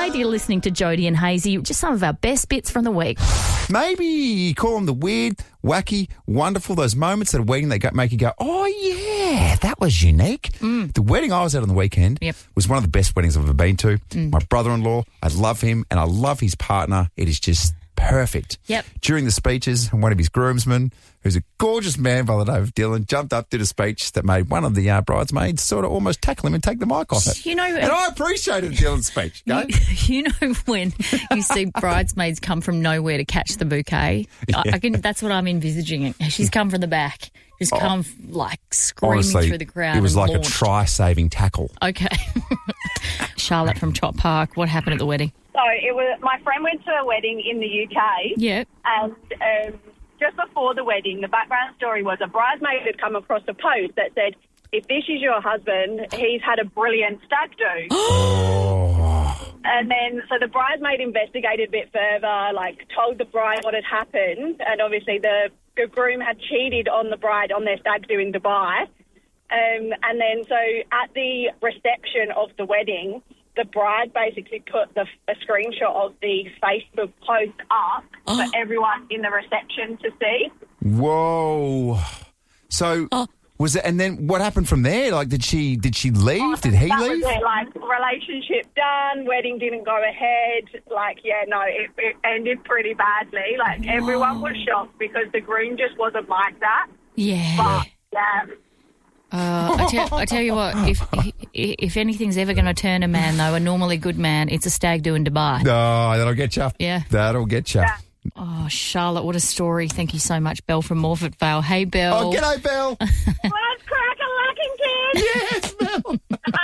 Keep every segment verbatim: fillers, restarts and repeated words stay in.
glad you're listening to Jody and Hazy. Just some of our best bits from the week. Maybe you call them the weird, wacky, wonderful, those moments at a wedding that go, make you go, oh, yeah, that was unique. Mm. The wedding I was at on the weekend Yep. was one of the best weddings I've ever been to. Mm. My brother-in-law, I love him, and I love his partner. It is just perfect. Yep. During the speeches, one of his groomsmen, who's a gorgeous man by the name of Dylan, jumped up, did a speech that made one of the uh, bridesmaids sort of almost tackle him and take the mic off it. You know, and I appreciated Dylan's speech. Okay? You, you know when you see bridesmaids come from nowhere to catch the bouquet? I, I can. That's what I'm envisaging. She's come from the back. Just Oh. come like screaming Honestly, through the crowd. it was and like launched. a try-saving tackle. Okay. Charlotte from Top Park, what happened at the wedding? So it was my friend went to a wedding in the U K. Yeah. And um, just before the wedding, the background story was a bridesmaid had come across a post that said, if this is your husband, he's had a brilliant stag do. Oh. And then, so the bridesmaid investigated a bit further, like told the bride what had happened. And obviously the, the groom had cheated on the bride on their stag do in Dubai. Um, and then, so at the reception of the wedding, the bride basically put the, a screenshot of the Facebook post up Oh. for everyone in the reception to see. Whoa. So Oh. was it, and then what happened from there? Like, did she did she leave? Did he That leave? was it, like, relationship done, wedding didn't go ahead. Like, yeah, no, it, it ended pretty badly. Like, everyone was shocked because the groom just wasn't like that. Yeah. But, yeah. Uh, I, tell, I tell you what, if if anything's ever going to turn a man, though, a normally good man, it's a stag do in Dubai. No, that'll get you. Yeah. That'll get you. Yeah. Oh, Charlotte, what a story. Thank you so much, Belle from Morford Vale. Hey, Belle. Oh, g'day, Belle. Let's crack a lacking, kids! Yes, Belle.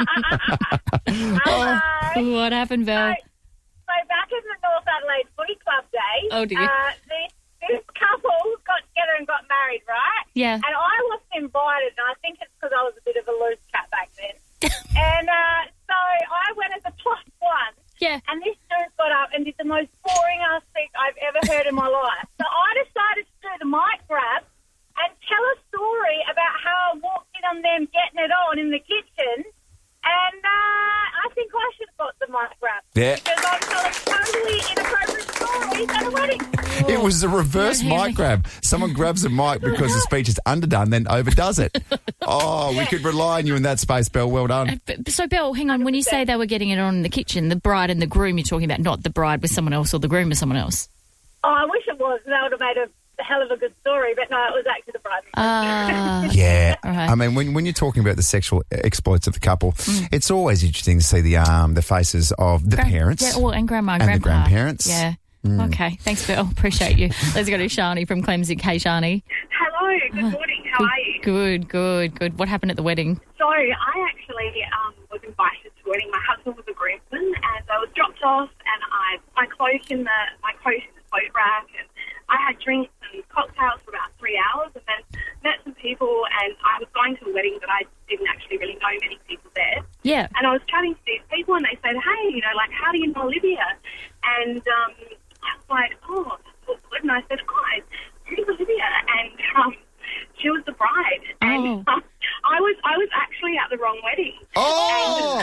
Hello. What happened, Belle? So, so back in the North Adelaide Footy Club days, Oh, dear. uh, this, this couple got together and got married, right? Yeah. And I wasn't invited, and I think it's because I was a bit of a loose cat back then. and uh, so I went as a plus one, Yeah. and this dude got up and did the most boring ass thing I've ever heard in my life. So I decided to do the mic grab and tell a story about how I walked in on them getting it on in the kitchen. And uh, I think I should have got the mic grab. Yeah. Because I was telling totally inappropriate stories at a wedding. It was a reverse Don't hear mic grab. Someone grabs a mic because the speech is underdone, then overdoes it. Oh, we could rely on you in that space, Belle. Well done. But- So, Belle, hang on. When you say they were getting it on in the kitchen, the bride and the groom you're talking about, not the bride with someone else or the groom with someone else? Oh, I wish it was. That would have made a hell of a good story. But no, it was actually the bride. Ah. Yeah. Right. I mean, when when you're talking about the sexual exploits of the couple, it's always interesting to see the um the faces of the Gran- parents. Yeah, well, and grandma and, And the grandpa. grandparents. Yeah. Okay. Thanks, Belle. Appreciate you. Let's go to Shani from Clemson. Hey, Shani. Hello. Good morning. How are you? Good, good, good. What happened at the wedding? So I actually um, was invited to a wedding. My husband was a groomsman, and I was dropped off, and I my cloak in the my coat in the coat rack, and I had drinks and cocktails for about three hours, and then met some people, and I was going to a wedding that I didn't actually really know many people there. Yeah. And I was chatting to these people, and they said, "Hey, you know, like, how do you know Olivia?" And um, I was like, "Oh, that's good." And I said, "Hi, who's Olivia?" And um, she was the bride, and Oh. um, I was I was actually at the wrong wedding. Oh,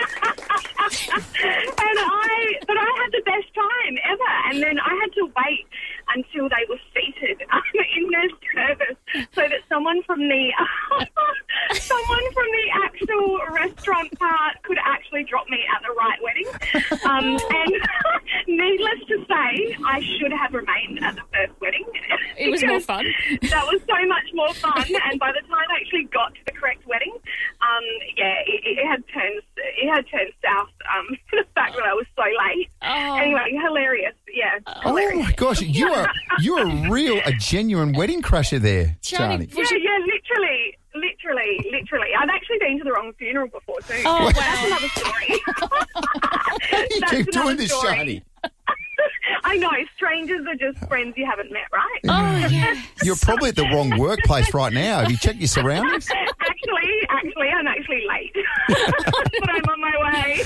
and I, but I had the best time ever. And then I had to wait until they were seated um, in their service so that someone from the someone from the actual restaurant part could actually drop me at the right wedding. Um, and needless to say, I should have remained at the first wedding. It was more because fun. That was so much more fun. And by the time I actually got to the correct wedding, um, yeah, it, it had turned it had turned south. Um, the fact that I was so late. Oh. Anyway, hilarious. Yeah. oh hilarious. my gosh! You are you are a real, a genuine wedding crusher there, Shani, Shani. was Yeah, you- yeah, literally, literally, literally. I've actually been to the wrong funeral before too. Oh, That's wow. another story. You That's keep doing another this, story. Shani. I know, strangers are just friends you haven't met, right? Oh, yeah. You're probably at the wrong workplace right now. Have you checked your surroundings? Actually, actually, I'm actually late, but I'm on my way.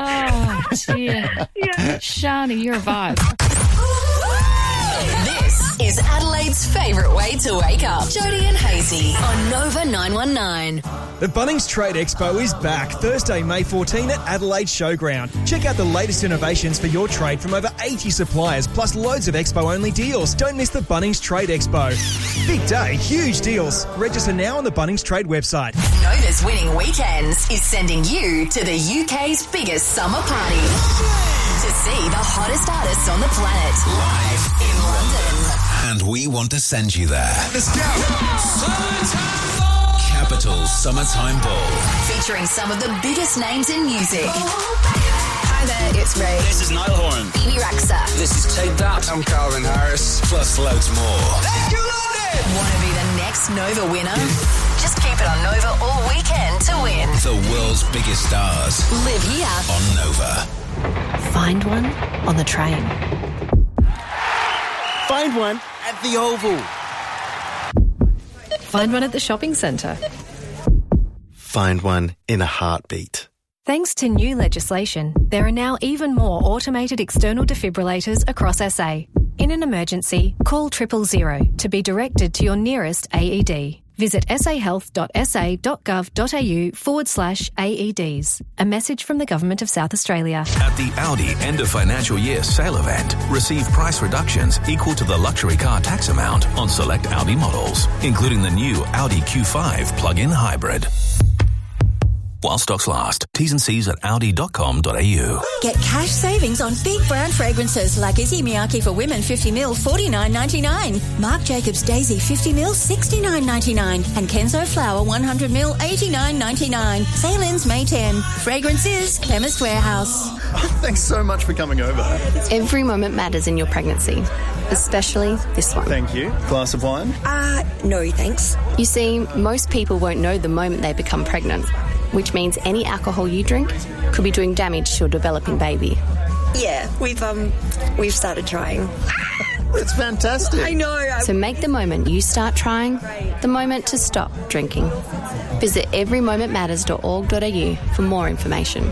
Oh, dear. Yeah. Shani, you're a vibe. This This is Adelaide's favourite way to wake up. Jody and Hazy on Nova nine one nine. The Bunnings Trade Expo is back Thursday, May fourteenth at Adelaide Showground. Check out the latest innovations for your trade from over eighty suppliers, plus loads of Expo-only deals. Don't miss the Bunnings Trade Expo. Big day, huge deals. Register now on the Bunnings Trade website. Nova's Winning Weekends is sending you to the U K's biggest summer party to see the hottest artists on the planet live in London. And we want to send you there. Let's go! Summertime Ball! Capital Summertime Ball. Featuring some of the biggest names in music. Hi there, it's Ray. This is Niall Horan. Bibi Rexha. This is Take That. I'm Calvin Harris. Plus loads more. Let's go, London! Want to be the next Nova winner? Just keep it on Nova all weekend to win. The world's biggest stars. Live here on Nova. Find one on the train. Find one at the Oval. Find one at the shopping centre. Find one in a heartbeat. Thanks to new legislation, there are now even more automated external defibrillators across S A. In an emergency, call triple zero to be directed to your nearest A E D. Visit sahealth.sa.gov.au forward slash AEDs. A message from the Government of South Australia. At the Audi end of financial year sale event, receive price reductions equal to the luxury car tax amount on select Audi models, including the new Audi Q five plug-in hybrid. While stocks last. T's and C's at audi dot com dot a u. Get cash savings on big brand fragrances like Issey Miyake for women fifty mil forty-nine ninety-nine, Marc Jacobs Daisy fifty mil sixty-nine ninety-nine, and Kenzo Flower one hundred mil eighty-nine ninety-nine. Sale ends May tenth. Fragrances, Chemist Warehouse. Thanks so much for coming over. Every moment matters in your pregnancy, especially this one. Thank you. Glass of wine? Uh, no thanks. You see, most people won't know the moment they become pregnant, which means any alcohol you drink could be doing damage to your developing baby. Yeah, we've um, we've started trying. That's fantastic. I know. I'm... So make the moment you start trying the moment to stop drinking. Visit every moment matters dot org dot a u for more information.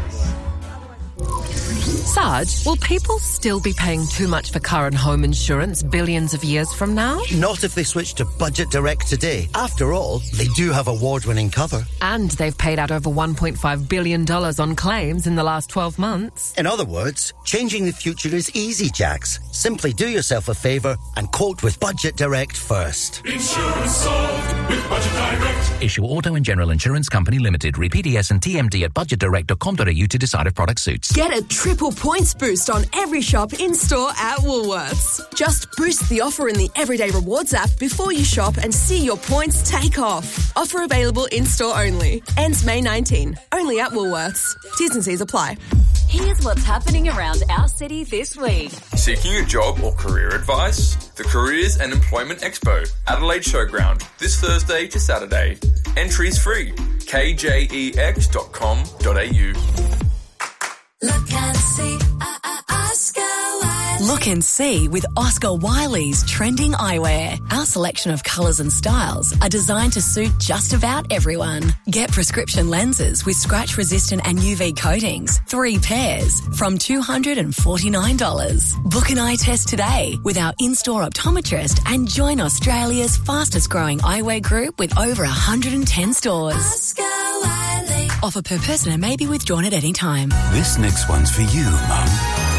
Sarge, will people still be paying too much for car and home insurance billions of years from now? Not if they switch to Budget Direct today. After all, they do have award-winning cover. And they've paid out over one point five billion dollars on claims in the last twelve months. In other words, changing the future is easy, Jax. Simply do yourself a favour and quote with Budget Direct first. Insurance solved with Budget Direct. Issue Auto and General Insurance Company Limited. Read P D S and T M D at budget direct dot com dot a u to decide if product suits. Get a triple points boost on every shop in-store at Woolworths. Just boost the offer in the Everyday Rewards app before you shop and see your points take off. Offer available in-store only. Ends May nineteenth. Only at Woolworths. T's and C's apply. Here's what's happening around our city this week. Seeking a job or career advice? The Careers and Employment Expo, Adelaide Showground, this Thursday to Saturday. Entries free. k j e x dot com dot a u. Look and see, uh, uh, Oscar Wiley. Look and see with Oscar Wiley's trending eyewear. Our selection of colours and styles are designed to suit just about everyone. Get prescription lenses with scratch-resistant and U V coatings, three pairs, from two hundred forty-nine dollars. Book an eye test today with our in-store optometrist and join Australia's fastest-growing eyewear group with over one hundred ten stores. Oscar Wiley. Offer per person and may be withdrawn at any time. This next one's for you, Mum.